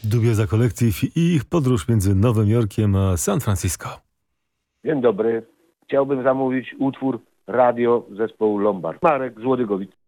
Dubioza Collective i ich podróż między Nowym Jorkiem a San Francisco. Dzień dobry. Chciałbym zamówić utwór Radio zespołu Lombard. Marek z Łodygowic.